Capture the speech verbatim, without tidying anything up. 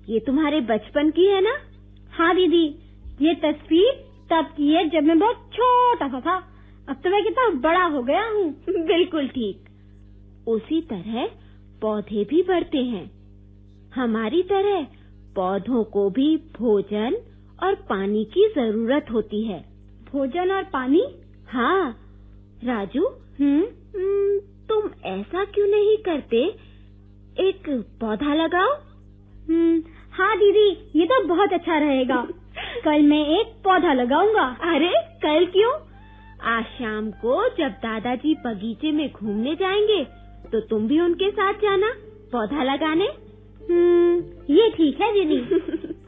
ये तुम्हारे बचपन की है ना? हाँ दीदी, ये तस्वीर तब की है जब मैं बहुत छोटा सा था। अब तो मैं कितना बड़ा हो गया हूँ। बिल्कुल ठीक। उसी तरह पौधे भी बढ़ते हैं। हमारी तरह पौधों को भी भोजन और पानी की जरूरत होती है। भोजन और पानी? हाँ राजू, हम्म तुम ऐसा क्यों नहीं करते, एक पौधा लगाओ? हम्म हाँ दीदी, ये तो बहुत अच्छा रहेगा। कल मैं एक पौधा लगाऊंगा। अरे कल क्यों? आज शाम को जब दादाजी बगीचे में घूमने जाएंगे तो तुम भी उनके साथ जाना पौधा लगाने। हम्म ये ठीक है दीदी।